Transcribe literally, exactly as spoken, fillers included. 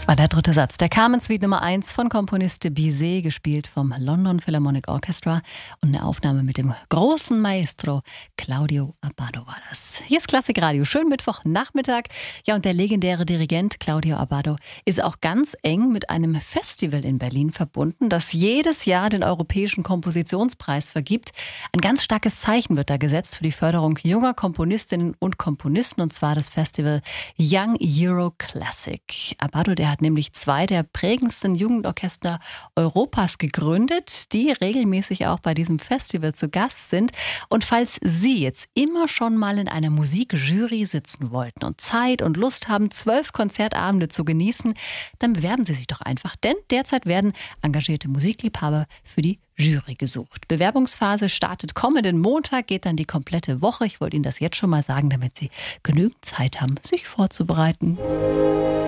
war der dritte Satz der Carmen Suite Nummer eins von Komponist Bizet, gespielt vom London Philharmonic Orchestra, und eine Aufnahme mit dem großen Maestro Claudio Abbado war das. Hier ist Klassikradio, schönen Mittwochnachmittag. Ja, und der legendäre Dirigent Claudio Abbado ist auch ganz eng mit einem Festival in Berlin verbunden, das jedes Jahr den Europäischen Kompositionspreis vergibt. Ein ganz starkes Zeichen wird da gesetzt für die Förderung junger Komponistinnen und Komponisten, und zwar das Festival Young Euro Classic. Abbado, der hat nämlich zwei der prägendsten Jugendorchester Europas gegründet, die regelmäßig auch bei diesem Festival zu Gast sind. Und falls Sie jetzt immer schon mal in einer Musikjury sitzen wollten und Zeit und Lust haben, zwölf Konzertabende zu genießen, dann bewerben Sie sich doch einfach, denn derzeit werden engagierte Musikliebhaber für die Jury gesucht. Bewerbungsphase startet kommenden Montag, geht dann die komplette Woche. Ich wollte Ihnen das jetzt schon mal sagen, damit Sie genügend Zeit haben, sich vorzubereiten.